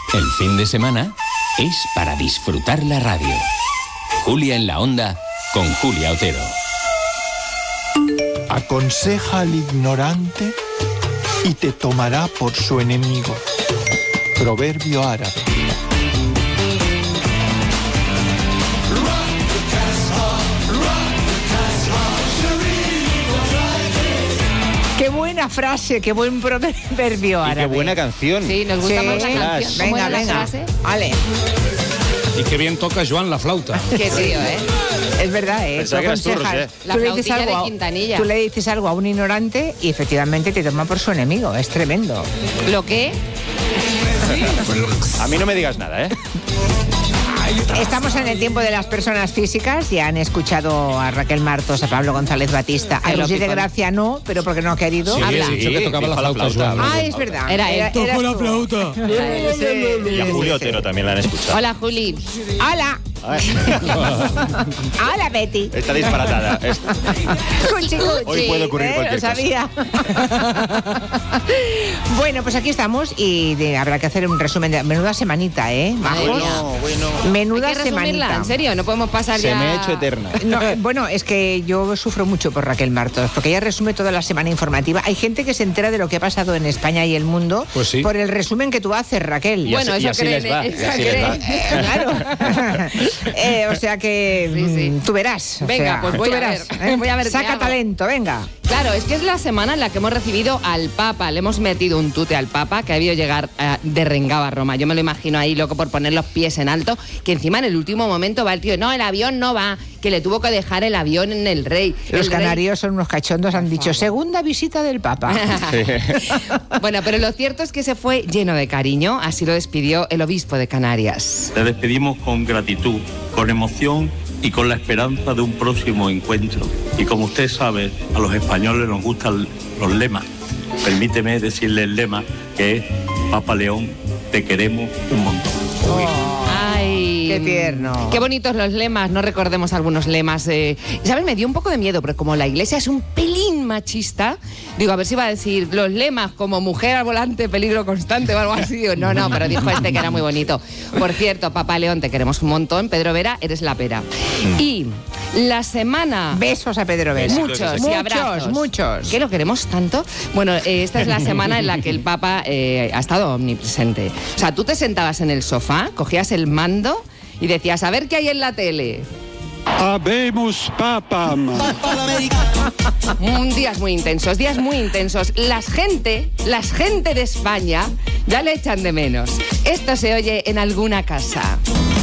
El fin de semana es para disfrutar la radio. Julia en la Onda con Julia Otero. Aconseja al ignorante y te tomará por su enemigo. Proverbio árabe. Qué buena frase, qué buen proverbio árabe. Y qué buena canción. Sí, nos gusta más la Clash. canción. ¿Cómo Venga, era la venga. frase? Vale. Y qué bien toca Joan la flauta. Qué tío, ¿eh? Es verdad, ¿eh? Pensaba que eras tú, Roser. La tú le dices flautilla algo de a- Quintanilla. Tú le dices algo a un ignorante y efectivamente te toma por su enemigo. Es tremendo. ¿Lo qué? A mí no me digas nada, ¿eh? Estamos en el tiempo de las personas físicas. Ya han escuchado a Raquel Martos, a Pablo González Batista, a Ay, lo Roger de picón. Gracia no, pero porque no ha querido. Sí, Habla. he dicho que tocaba la dijo la flauta, flauta. Joan. Ah, es verdad. Era él. eras tú. flauta. Sí, Y a sí, Julio sí. Otero también la han escuchado. Hola, Juli. Hola. Ay. Hola, Betty. Está disparatada. Cuchi, cuchi. Hoy puede ocurrir cualquier Lo sabía. Bueno, pues aquí estamos y habrá que hacer un resumen de menuda semanita, ¿eh? Madre Majos. mía. Bueno. Menuda Hay que resumirla, semanita. en serio, no podemos pasar Se ya... me ha hecho eterna. No, bueno, es que yo sufro mucho por Raquel Martos, porque ella resume toda la semana informativa. Hay gente que se entera de lo que ha pasado en España y el mundo Pues sí. por el resumen que tú haces, Raquel. Y Bueno, así- y eso así creen, les va, y eso así les va. creen. Claro. O sea que Sí, sí. tú verás. O Venga, sea, pues voy tú a verás, ver. Voy a ver qué Saca hago. talento, venga. Claro, es que es la semana en la que hemos recibido al Papa. Le hemos metido un tute al Papa que ha debido llegar de Rengao a Roma. Yo me lo imagino ahí loco por poner los pies en alto, que encima en el último momento va el tío, no, el avión no va, que le tuvo que dejar el avión en el Rey. Los El Rey- canarios son unos cachondos, han dicho segunda visita del Papa. Bueno, pero lo cierto es que se fue lleno de cariño, así lo despidió el obispo de Canarias. Te despedimos con gratitud, con emoción y con la esperanza de un próximo encuentro. Y como usted sabe, a los españoles nos gustan los lemas. Permíteme decirle el lema que es Papa León, te queremos un montón. Ay, Qué tierno. Qué bonitos los lemas, no recordemos algunos lemas. ¿Sabes? Me dio un poco de miedo, pero como la iglesia es un pelín machista, digo, a ver si va a decir los lemas como mujer al volante, peligro constante o algo así. No, pero dijo este que era muy bonito. Por cierto, Papá León, te queremos un montón. Pedro Vera, eres la pera. Y la semana... Besos a Pedro Vera. Muchos y abrazos. Muchos. ¿Qué lo queremos tanto? Bueno, esta es la semana en la que el Papa ha estado omnipresente. O sea, tú te sentabas en el sofá, cogías el mando y decías, a ver qué hay en la tele. Habemus papam. Días muy intensos. La gente de España ya le echan de menos. Esto se oye en alguna casa.